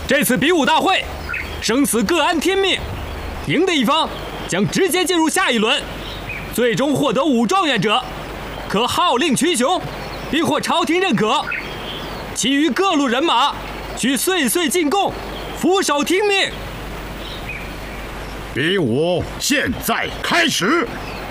这次比武大会，生死各安天命，赢的一方将直接进入下一轮，最终获得5状元者，可号令群雄，并获朝廷认可。其余各路人马需岁岁进贡，俯首听命。 比武现在开始。